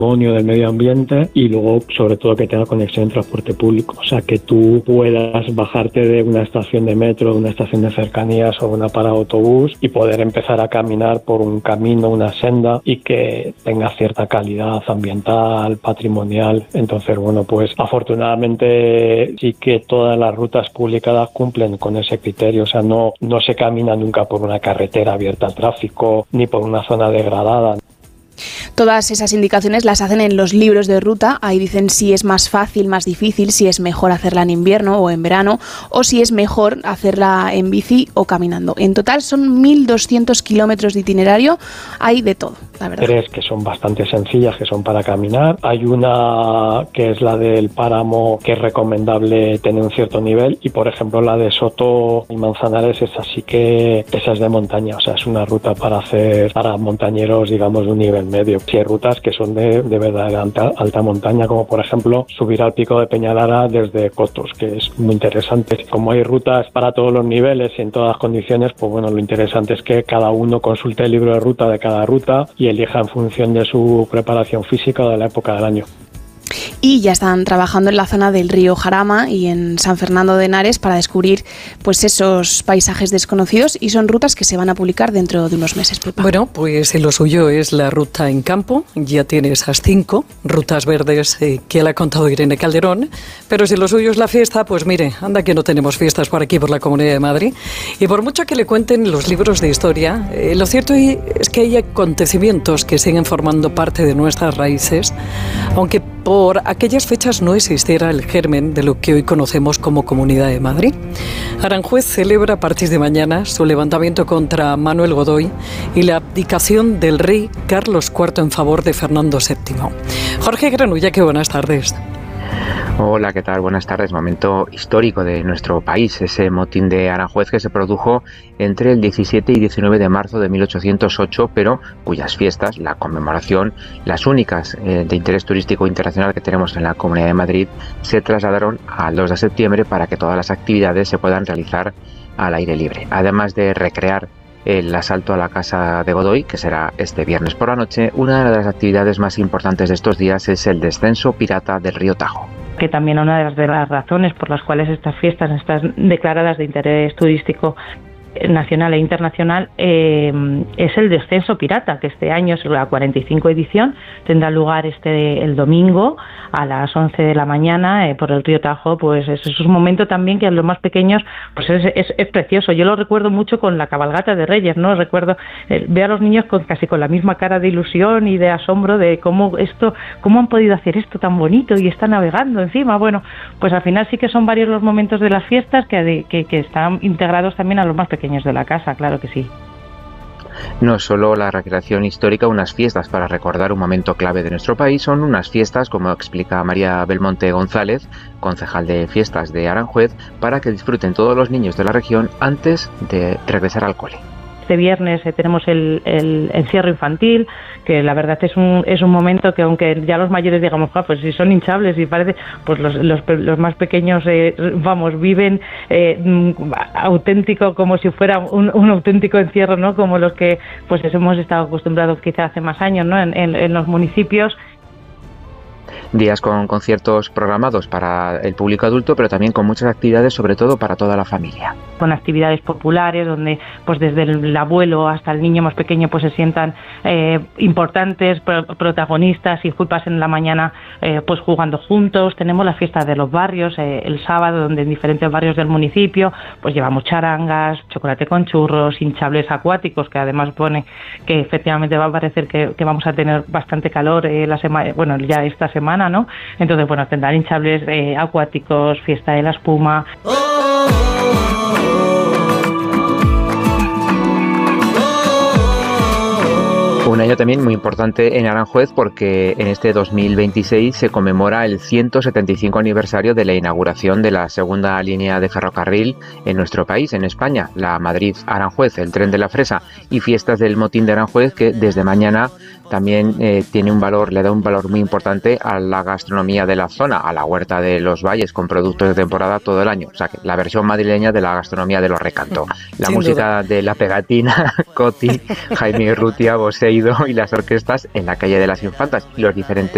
del medio ambiente, y luego sobre todo que tenga conexión en transporte público, o sea que tú puedas bajarte de una estación de metro, de una estación de cercanías o una parada de autobús y poder empezar a caminar por un camino, una senda, y que tenga cierta calidad ambiental, patrimonial. Entonces, bueno, pues afortunadamente sí que todas las rutas publicadas cumplen con ese criterio, o sea, no se camina nunca por una carretera abierta al tráfico ni por una zona degradada. Todas esas indicaciones las hacen en los libros de ruta. Ahí dicen si es más fácil, más difícil, si es mejor hacerla en invierno o en verano, o si es mejor hacerla en bici o caminando. En total son 1.200 kilómetros de itinerario. Hay de todo, la verdad. 3 que son bastante sencillas, que son para caminar. Hay una que es la del páramo, que es recomendable tener un cierto nivel. Y, por ejemplo, la de Soto y Manzanares, esa sí que esa es de montaña. O sea, es una ruta para montañeros, digamos, de un nivel medio. Sí, hay rutas que son de verdad alta montaña, como por ejemplo subir al pico de Peñalara desde Cotos, que es muy interesante. Como hay rutas para todos los niveles y en todas las condiciones, pues bueno, lo interesante es que cada uno consulte el libro de ruta de cada ruta y elija en función de su preparación física o de la época del año. Y ya están trabajando en la zona del río Jarama y en San Fernando de Henares para descubrir pues esos paisajes desconocidos, y son rutas que se van a publicar dentro de unos meses, Pepa. Bueno, pues lo suyo es la ruta en campo. Ya tiene esas 5 rutas verdes que le ha contado Irene Calderón, pero si lo suyo es la fiesta, pues mire, anda que no tenemos fiestas por aquí, por la Comunidad de Madrid. Y por mucho que le cuenten los libros de historia, lo cierto es que hay acontecimientos que siguen formando parte de nuestras raíces, aunque por aquellas fechas no existiera el germen de lo que hoy conocemos como Comunidad de Madrid. Aranjuez celebra a partir de mañana su levantamiento contra Manuel Godoy y la abdicación del rey Carlos IV en favor de Fernando VII. Jorge Granulla, que buenas tardes. Hola, ¿qué tal? Buenas tardes. Momento histórico de nuestro país, ese motín de Aranjuez que se produjo entre el 17 y 19 de marzo de 1808, pero cuyas fiestas, la conmemoración, las únicas de interés turístico internacional que tenemos en la Comunidad de Madrid, se trasladaron al 2 de septiembre para que todas las actividades se puedan realizar al aire libre. Además de recrear el asalto a la casa de Godoy, que será este viernes por la noche, una de las actividades más importantes de estos días es el descenso pirata del río Tajo. Que también una de las razones por las cuales estas fiestas están declaradas de interés turístico nacional e internacional es el descenso pirata, que este año es la 45 edición, tendrá lugar el domingo a las 11 de la mañana por el río Tajo. Pues es un momento también que a los más pequeños pues es precioso. Yo lo recuerdo mucho con la cabalgata de Reyes, ¿no? Recuerdo ver a los niños casi con la misma cara de ilusión y de asombro de cómo han podido hacer esto tan bonito y está navegando encima. Bueno, pues al final sí que son varios los momentos de las fiestas que están integrados también a los más pequeños de la casa, claro que sí. No solo la recreación histórica, unas fiestas para recordar un momento clave de nuestro país, son unas fiestas, como explica María Belmonte González, concejal de fiestas de Aranjuez, para que disfruten todos los niños de la región antes de regresar al cole. Este viernes tenemos el encierro infantil, que la verdad es un momento que, aunque ya los mayores digamos, pues si son hinchables y parece, pues los más pequeños viven auténtico, como si fuera un auténtico encierro, ¿no? Como los que pues hemos estado acostumbrados quizá hace más años, ¿no? En los municipios. Días con conciertos programados para el público adulto, pero también con muchas actividades, sobre todo para toda la familia. Con actividades populares, donde pues desde el abuelo hasta el niño más pequeño pues se sientan importantes, protagonistas, y pasen la mañana pues jugando juntos. Tenemos la fiesta de los barrios el sábado, donde en diferentes barrios del municipio pues llevamos charangas, chocolate con churros, hinchables acuáticos, que además pone que efectivamente va a parecer que vamos a tener bastante calor ya esta semana, ¿no? Entonces, bueno, tendrán hinchables acuáticos, fiesta de la espuma. Un año también muy importante en Aranjuez, porque en este 2026 se conmemora el 175 aniversario de la inauguración de la segunda línea de ferrocarril en nuestro país, en España, la Madrid-Aranjuez, el tren de la Fresa, y fiestas del motín de Aranjuez, que desde mañana también le da un valor muy importante a la gastronomía de la zona, a la huerta de los valles, con productos de temporada todo el año. O sea, que la versión madrileña de la gastronomía de los Recanto. La Sin música duda. de La Pegatina, Coti, Jaime Urrutia, Boseido y las orquestas en la calle de las Infantas, y los diferentes